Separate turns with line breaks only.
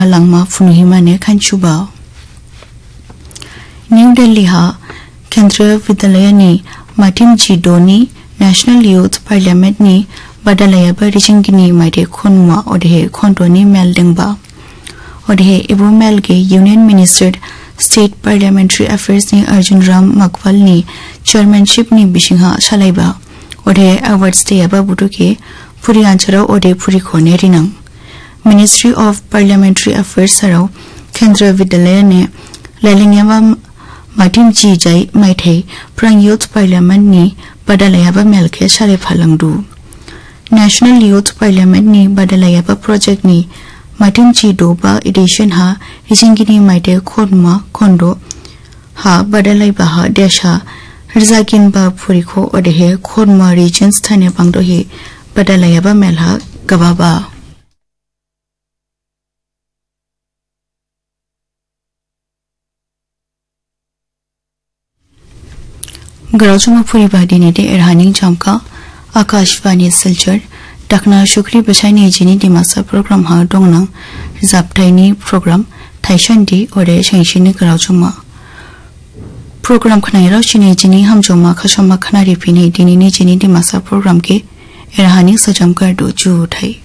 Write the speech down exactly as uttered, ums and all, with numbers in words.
langma funuhima ne khanchuba New Delhi ha Kendriya Vidyalaya ni Martin G Doni National Youth Parliament ni badalaya ba richingini maide khonwa odhe khondoni meldingba odhe ibu melge Union Minister State Parliamentary Affairs ni Arjun Ram Makwal ni chairmanship ni bishingha salaiba odhe awards te aba butuke puri anchara odhe puri khone rinang Ministry of Parliamentary Affairs sarau Kendriya Vidyalaya ne lalingyawa Martin G Jai maithai prang youth parliament ni badalaya ba melke sare phalangdu National Youth Parliament ni badalaya ba project ni Martin G Doba edition ha rijingini maide khonma khondo ha badalai ba ha desha rizakin ba phurikho odhe khonma regions thane bangdo hi badalaya ba melha gababa Garajuma Puri Badini de Erhani Jamka Akashvani Silchar Dakna Shukri Bashani Jini Dimasa program ha dongnang Zaptaini program Taishandi ore Shanshini Garajuma program Kanaira Shini Jini Hamjoma Kashama Kanari Pini Dini Jini Dimasa program ke Erhani Sajamkar do Ju Thai